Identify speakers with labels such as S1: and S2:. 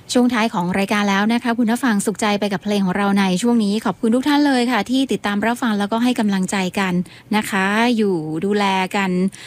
S1: ช่วงท้ายของรายการแล้วนะคะคุณผู้ฟังสุขใจไปกับเพลงของเราในช่วงนี้ขอบคุณทุกท่านเลยค่ะที่ติดตามรับฟังแล้วก็ให้กำลังใจกันนะคะอยู่ดูแลกัน